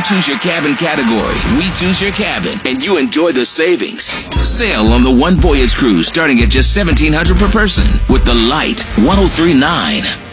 choose your cabin category, we choose your cabin, and you enjoy the savings. Sail on the One Voyage cruise starting at just $1,700 per person with the Light 1039.